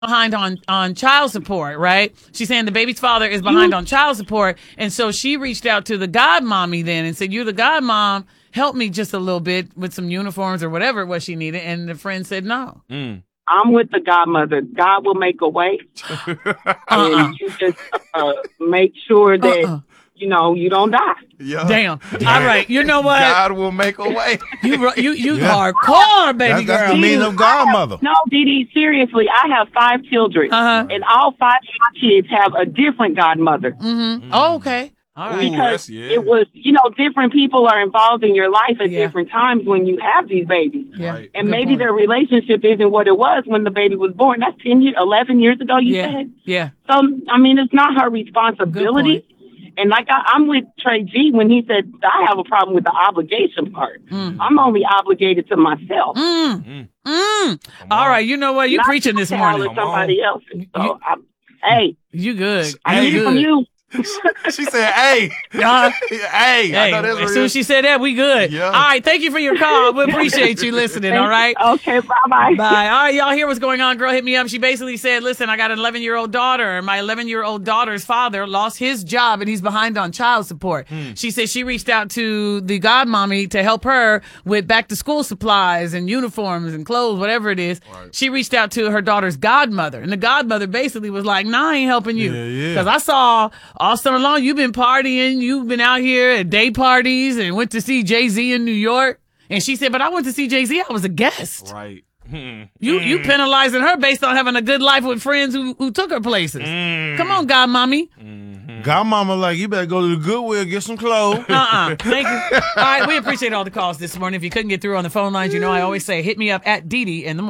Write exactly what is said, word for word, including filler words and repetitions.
behind on, on child support, right? She's saying the baby's father is behind on child support. And so she reached out to the godmommy then and said, you're the godmom. Help me just a little bit with some uniforms or whatever it was she needed. And the friend said no. Mm. I'm with the godmother. God will make a way. uh-uh. And you just uh, make sure that, uh-uh. you know, you don't die. Yeah. Damn. All right. You know what? God will make a way. You you you yeah. hardcore, baby that's, that's girl. the meaning of godmother. No, Dee Dee, seriously, I have five children. Uh-huh. And all five of my kids have a different godmother. Mm-hmm. Mm-hmm. Oh, okay. All right. Because Ooh, yeah. it was, you know, different people are involved in your life at yeah. different times when you have these babies. Yeah. Right. And Good maybe point. their relationship isn't what it was when the baby was born. That's ten years, eleven years ago, you yeah. said? Yeah. So, I mean, it's not her responsibility. And like I, I'm with Trey G when he said, I have a problem with the obligation part. Mm. I'm only obligated to myself. Mm. Mm. Mm. All right. You know what? You're Not preaching this morning. Somebody else. So, you, I, hey. You good. I you need good. from you. She said, hey. Uh, hey. hey. I know that's as real. soon as she said that, we good. Yeah. All right. Thank you for your call. We appreciate you listening. All right. Okay. Bye-bye. Bye. All right. Y'all hear what's going on? Girl hit me up. She basically said, listen, I got an eleven-year-old daughter, and my eleven-year-old daughter's father lost his job, and he's behind on child support. Hmm. She said she reached out to the godmommy to help her with back-to-school supplies and uniforms and clothes, whatever it is. Right. She reached out to her daughter's godmother, and the godmother basically was like, nah, I ain't helping you. Because yeah, yeah. I saw all summer long you've been partying. You've been out here at day parties and went to see Jay-Z in New York. And she said, but I went to see Jay-Z. I was a guest. Right. You you penalizing her based on having a good life with friends who, who took her places. Mm. Come on, godmommy. Mm-hmm. Godmama like, you better go to the Goodwill, get some clothes. Uh-uh. Thank you. All right, we appreciate all the calls this morning. If you couldn't get through on the phone lines, you know I always say, hit me up at Dee Dee in the morning.